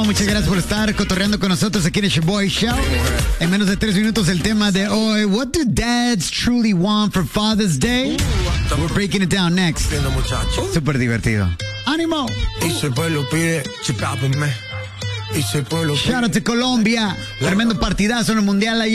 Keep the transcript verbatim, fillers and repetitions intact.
Muchas gracias por estar cotorreando con nosotros aquí en el Shoboy Show. En menos de tres minutos el tema de hoy. What do dads truly want for Father's Day? We're breaking it down next. Súper divertido. ¡Ánimo! Y si el pueblo pide, chicápenme. Y si el pueblo pide. Shout out to Colombia. Tremendo partidazo en el Mundial ayer.